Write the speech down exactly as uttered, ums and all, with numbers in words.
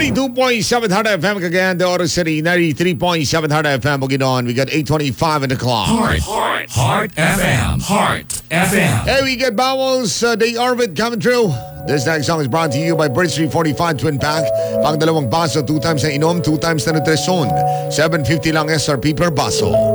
ninety-two point seven Hard F M Cagayan de Oro City, ninety-three point seven Hard F M Bukidnon. We got eight twenty-five in the clock. Heart, Heart, Heart F M, Heart F M. Hey, we get Bowels, uh, Day Orbit coming through. This next song is brought to you by Bridge three forty-five Twin Pack. Pang dalawang baso, two times na inom, two times na nutrisyon. seven fifty lang S R P per baso.